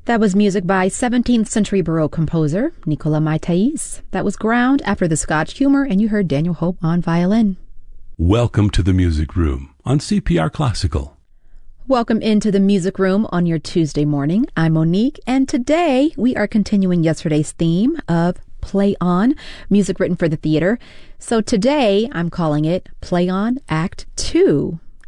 That was music by 17th century Baroque composer Nicolas Matthaïs. That was Ground after the Scotch humor, and you heard Daniel Hope on violin. Welcome to the Music Room on CPR Classical. Welcome into the Music Room on your Tuesday morning. I'm Monique, and today we are continuing yesterday's theme of Play On, music written for the theater. So today I'm calling it Play On Act 2.